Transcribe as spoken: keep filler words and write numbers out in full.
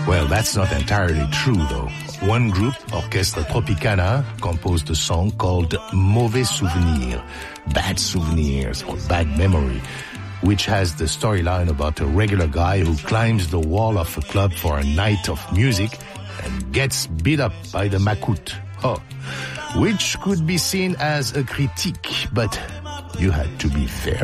Well, that's not entirely true, though. One group, Orchestre Tropicana, composed a song called Mauvais Souvenir, Bad Souvenirs, or Bad Memory, which has the storyline about a regular guy who climbs the wall of a club for a night of music and gets beat up by the macoute. Oh, which could be seen as a critique, but you had to be fair.